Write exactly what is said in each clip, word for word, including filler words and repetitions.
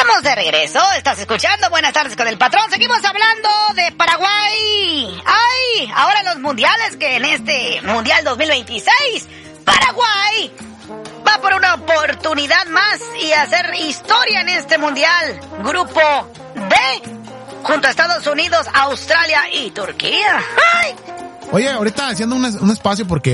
Estamos de regreso, estás escuchando Buenas Tardes con el Patrón. Seguimos hablando de Paraguay. ¡Ay! Ahora los mundiales, que en este Mundial dos mil veintiséis, Paraguay va por una oportunidad más y hacer historia en este Mundial. Grupo D, junto a Estados Unidos, Australia y Turquía. ¡Ay! Oye, ahorita haciendo un, un espacio porque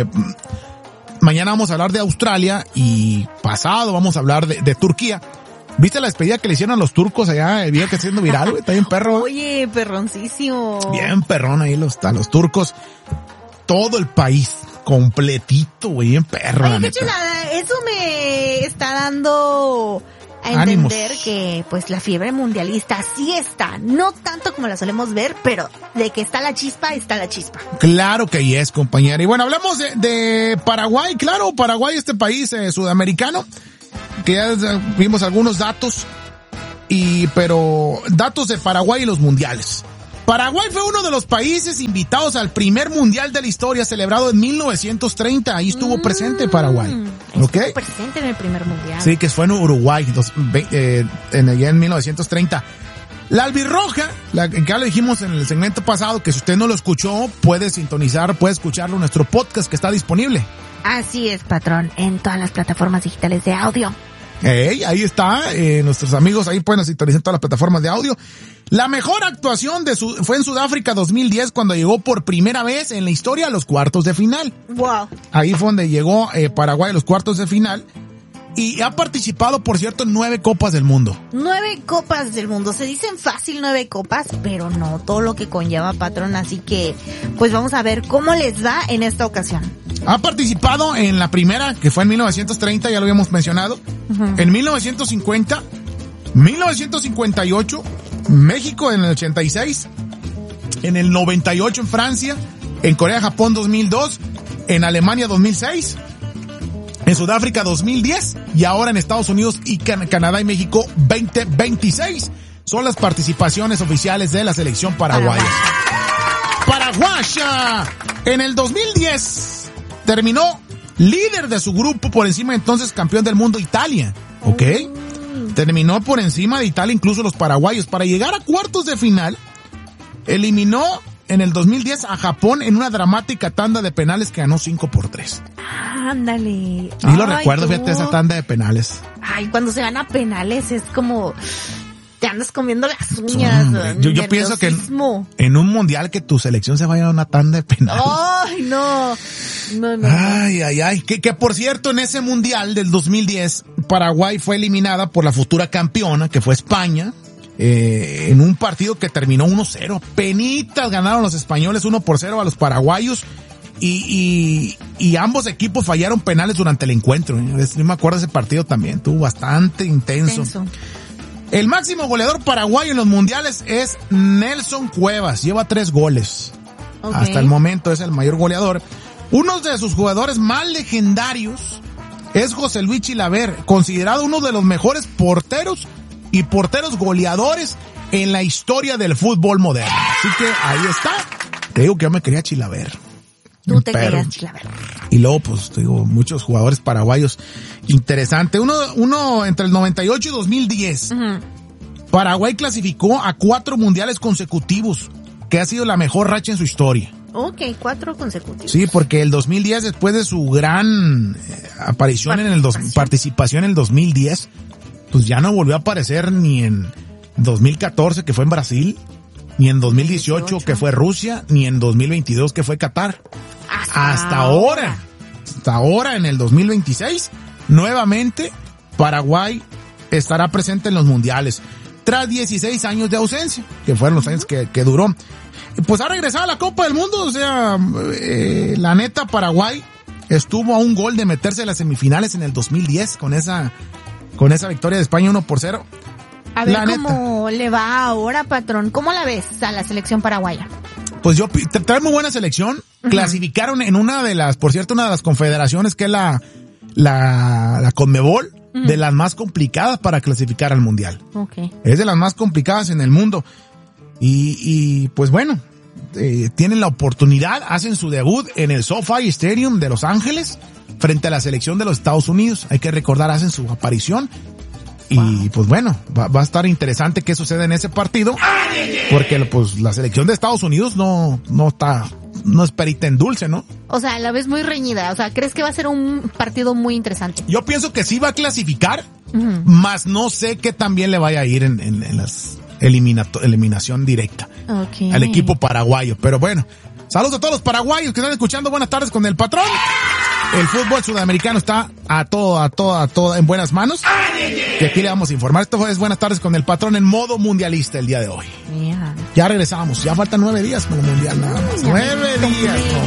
mañana vamos a hablar de Australia y pasado vamos a hablar de, de Turquía. ¿Viste la despedida que le hicieron a los turcos allá? El video que está siendo viral, güey. Está bien perro. Oye, perroncísimo. Bien perrón ahí los, a los turcos. Todo el país completito, güey. Bien perro. Oye, qué chulada. Eso me está dando a entender Ánimos. Que pues la fiebre mundialista sí está. No tanto como la solemos ver, pero de que está la chispa, está la chispa. Claro que ahí es, compañera. Y bueno, hablamos de, de Paraguay. Claro, Paraguay, este país eh, sudamericano, que ya vimos algunos datos, y pero datos de Paraguay y los mundiales. Paraguay fue uno de los países invitados al primer mundial de la historia, celebrado en mil novecientos treinta. Ahí estuvo mm, presente Paraguay. Estuvo ¿Okay? presente en el primer mundial. Sí, que fue en Uruguay, dos, eh, en, en mil novecientos treinta. La albirroja, la que ya lo dijimos en el segmento pasado, que si usted no lo escuchó, puede sintonizar, puede escucharlo en nuestro podcast que está disponible. Así es, patrón, en todas las plataformas digitales de audio. Hey, ahí está, eh, nuestros amigos ahí pueden sintonizar todas las plataformas de audio. La mejor actuación de su, fue en Sudáfrica dos mil diez, cuando llegó por primera vez en la historia a los cuartos de final. Wow. Ahí fue donde llegó eh, Paraguay a los cuartos de final. Y ha participado, por cierto, en nueve copas del mundo. Nueve copas del mundo. Se dicen fácil nueve copas, pero no todo lo que conlleva, patrón. Así que, pues vamos a ver cómo les va en esta ocasión. Ha participado en la primera, que fue en mil novecientos treinta, ya lo habíamos mencionado. Uh-huh. En mil novecientos cincuenta, mil novecientos cincuenta y ocho, México en el ochenta y seis, en el noventa y ocho en Francia, en Corea-Japón dos mil dos, en Alemania dos mil seis, en Sudáfrica dos mil diez y ahora en Estados Unidos y Can- Canadá y México veinte veintiséis. Son las participaciones oficiales de la selección paraguaya. Paraguaya. En el dos mil diez terminó líder de su grupo por encima entonces campeón del mundo Italia. ¿Ok? Mm. Terminó por encima de Italia incluso los paraguayos. Para llegar a cuartos de final, eliminó en el dos mil diez a Japón en una dramática tanda de penales que ganó cinco por tres. Ándale. Y lo Ay, recuerdo, tú. Fíjate, esa tanda de penales. Ay, cuando se gana penales es como te andas comiendo las uñas. Hombre, yo, yo pienso que en, en un mundial que tu selección se vaya a una tanda de penales. Ay, no. No, no. Ay, ay, ay. Que, que por cierto, en ese mundial del dos mil diez, Paraguay fue eliminada por la futura campeona, que fue España. Eh, en un partido que terminó uno cero. Penitas ganaron los españoles uno por cero a los paraguayos y, y, y ambos equipos fallaron penales durante el encuentro. Yo me acuerdo de ese partido también, estuvo bastante intenso. intenso. El máximo goleador paraguayo en los mundiales es Nelson Cuevas, lleva tres goles. Okay. Hasta el momento es el mayor goleador. Uno de sus jugadores más legendarios es José Luis Chilaver, considerado uno de los mejores porteros y porteros goleadores en la historia del fútbol moderno. Así que ahí está. Te digo que yo me quería Chilaver. Tú te querías Chilaver. Y luego, pues, te digo, muchos jugadores paraguayos. Interesante. Uno, uno entre el noventa y ocho y dos mil diez. Uh-huh. Paraguay clasificó a cuatro mundiales consecutivos, que ha sido la mejor racha en su historia. Ok, cuatro consecutivos. Sí, porque el dos mil diez, después de su gran eh, aparición en el dos, participación en el dos mil diez, pues ya no volvió a aparecer ni en dos mil catorce, que fue en Brasil, ni en dos mil dieciocho, que fue Rusia, ni en dos mil veintidós, que fue Qatar. Hasta, hasta ahora. ahora. Hasta ahora, en el dos mil veintiséis, nuevamente, Paraguay estará presente en los mundiales. Tras dieciséis años de ausencia, que fueron los años que, que duró. Pues ha regresado a la Copa del Mundo, o sea, eh, la neta, Paraguay estuvo a un gol de meterse a las semifinales en el dos mil diez con esa... con esa victoria de España uno por cero. A ver la cómo neta. Le va ahora, patrón. ¿Cómo la ves a la selección paraguaya? Pues yo, trae muy buena selección. Uh-huh. Clasificaron en una de las, por cierto, una de las confederaciones que es la, la, la Conmebol, uh-huh. de las más complicadas para clasificar al Mundial. Okay. Es de las más complicadas en el mundo. Y, y pues bueno, eh, tienen la oportunidad, hacen su debut en el SoFi Stadium de Los Ángeles, frente a la selección de los Estados Unidos. Hay que recordar, hacen su aparición Y pues bueno, va, va a estar interesante qué sucede en ese partido, porque pues la selección de Estados Unidos no, no está, no es perita en dulce, ¿no? O sea, la ves muy reñida, o sea, ¿crees que va a ser un partido muy interesante? Yo pienso que sí va a clasificar, Uh-huh. más no sé qué también le vaya a ir en, en, en las eliminato- eliminación directa Okay. al equipo paraguayo. Pero bueno, saludos a todos los paraguayos que están escuchando. Buenas tardes con el patrón. El fútbol sudamericano está a todo, a todo, a todo en buenas manos. Y aquí le vamos a informar. Esto es Buenas tardes con el patrón en modo mundialista el día de hoy. Yeah. Ya regresamos. Ya faltan nueve días para el mundial nada más. Nueve días. No.